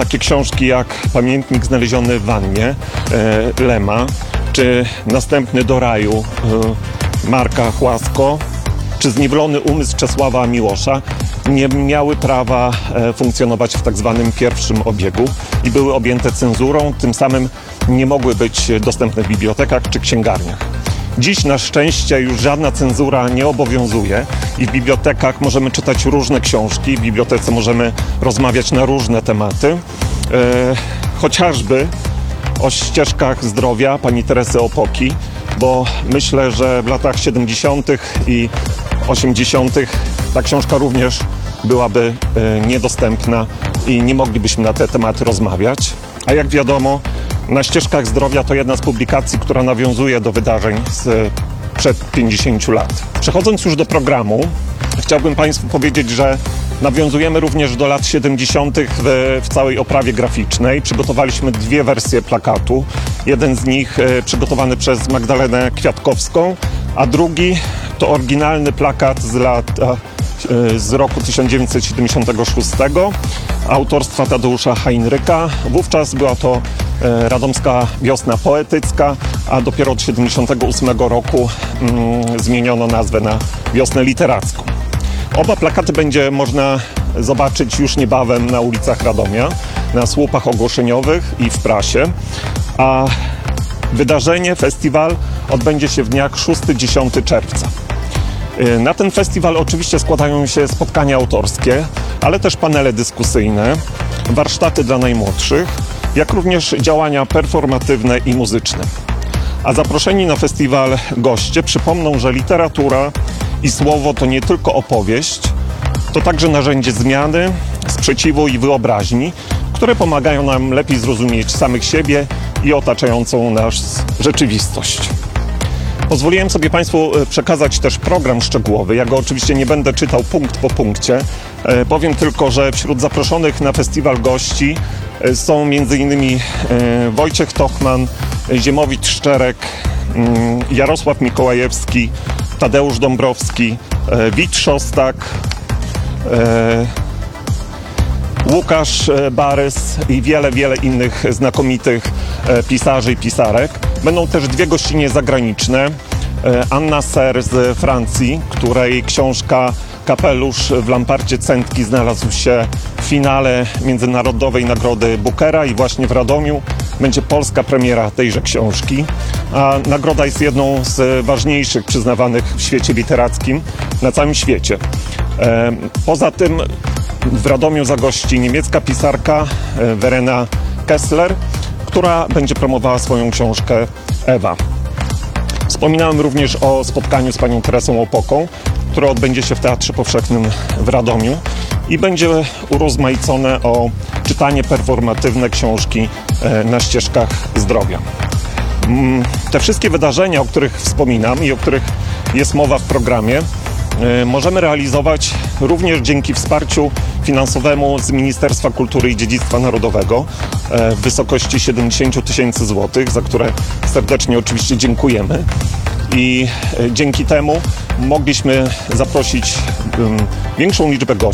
takie książki jak Pamiętnik znaleziony w wannie Lema, czy Następny do raju Marka Chłasko, czy Zniewolony umysł Czesława Miłosza nie miały prawa funkcjonować w tak zwanym pierwszym obiegu i były objęte cenzurą, tym samym nie mogły być dostępne w bibliotekach czy księgarniach. Dziś na szczęście już żadna cenzura nie obowiązuje i w bibliotekach możemy czytać różne książki, w bibliotece możemy rozmawiać na różne tematy, chociażby o ścieżkach zdrowia pani Teresy Opoki, bo myślę, że w latach 70. i 80. ta książka również byłaby niedostępna i nie moglibyśmy na te tematy rozmawiać. A jak wiadomo, Na ścieżkach zdrowia to jedna z publikacji, która nawiązuje do wydarzeń sprzed 50 lat. Przechodząc już do programu, chciałbym Państwu powiedzieć, że nawiązujemy również do lat 70. w całej oprawie graficznej. Przygotowaliśmy dwie wersje plakatu. Jeden z nich przygotowany przez Magdalenę Kwiatkowską, a drugi to oryginalny plakat z roku 1976 autorstwa Tadeusza Heinryka. Wówczas była to Radomska Wiosna Poetycka, a dopiero od 1978 roku zmieniono nazwę na Wiosnę Literacką. Oba plakaty będzie można zobaczyć już niebawem na ulicach Radomia, na słupach ogłoszeniowych i w prasie, a wydarzenie, festiwal odbędzie się w dniach 6-10 czerwca. Na ten festiwal oczywiście składają się spotkania autorskie, ale też panele dyskusyjne, warsztaty dla najmłodszych, jak również działania performatywne i muzyczne. A zaproszeni na festiwal goście przypomną, że literatura i słowo to nie tylko opowieść, to także narzędzie zmiany, sprzeciwu i wyobraźni, które pomagają nam lepiej zrozumieć samych siebie i otaczającą nas rzeczywistość. Pozwoliłem sobie Państwu przekazać też program szczegółowy. Ja go oczywiście nie będę czytał punkt po punkcie. Powiem tylko, że wśród zaproszonych na festiwal gości są m.in. Wojciech Tochman, Ziemowit Szczerek, Jarosław Mikołajewski, Tadeusz Dąbrowski, Wit Szostak, Łukasz Barys i wiele innych znakomitych pisarzy i pisarek. Będą też dwie gościnie zagraniczne. Anna Ser z Francji, której książka Kapelusz w Lamparcie Cętki znalazł się w finale Międzynarodowej Nagrody Bookera i właśnie w Radomiu będzie polska premiera tejże książki. A nagroda jest jedną z ważniejszych przyznawanych w świecie literackim na całym świecie. Poza tym w Radomiu zagości niemiecka pisarka Verena Kessler, która będzie promowała swoją książkę Ewa. Wspominałem również o spotkaniu z panią Teresą Opoką, które odbędzie się w Teatrze Powszechnym w Radomiu i będzie urozmaicone o czytanie performatywne książki na ścieżkach zdrowia. Te wszystkie wydarzenia, o których wspominam i o których jest mowa w programie, możemy realizować również dzięki wsparciu finansowemu z Ministerstwa Kultury i Dziedzictwa Narodowego w wysokości 70 000 złotych, za które serdecznie oczywiście dziękujemy. I dzięki temu mogliśmy zaprosić większą liczbę gości.